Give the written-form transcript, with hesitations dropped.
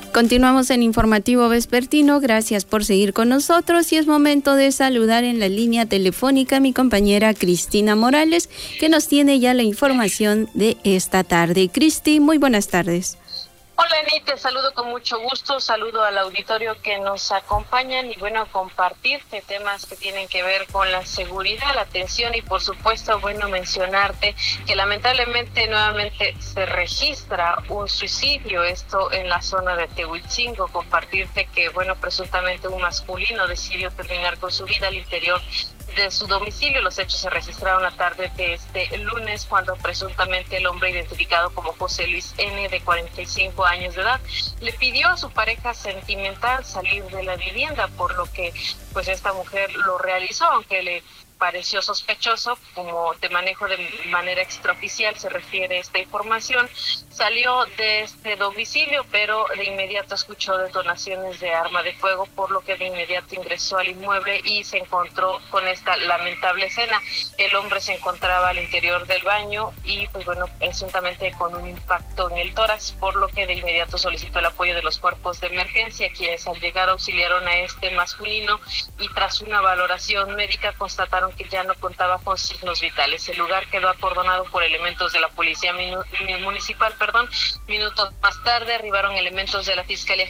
Continuamos en Informativo Vespertino. Gracias por seguir con nosotros y es momento de saludar en la línea telefónica a mi compañera Cristina Morales, que nos tiene ya la información de esta tarde. Cristi, muy buenas tardes. Hola, Eni, te saludo con mucho gusto, saludo al auditorio que nos acompañan y bueno, compartirte temas que tienen que ver con la seguridad, la atención y por supuesto, bueno, mencionarte que lamentablemente nuevamente se registra un suicidio, esto en la zona de Tehuitzingo, compartirte que bueno, presuntamente un masculino decidió terminar con su vida al interior de su domicilio. Los hechos se registraron la tarde de este lunes cuando presuntamente el hombre identificado como José Luis N., de 45 años de edad, le pidió a su pareja sentimental salir de la vivienda, por lo que pues esta mujer lo realizó, aunque le pareció sospechoso, como de manejo de manera extraoficial se refiere esta información. Salió de este domicilio, pero de inmediato escuchó detonaciones de arma de fuego, por lo que de inmediato ingresó al inmueble y se encontró con esta lamentable escena. El hombre se encontraba al interior del baño y pues bueno, presuntamente con un impacto en el tórax, por lo que de inmediato solicitó el apoyo de los cuerpos de emergencia, quienes al llegar auxiliaron a este masculino y tras una valoración médica constataron que ya no contaba con signos vitales. El lugar quedó acordonado por elementos de la policía municipal. Minutos más tarde arribaron elementos de la Fiscalía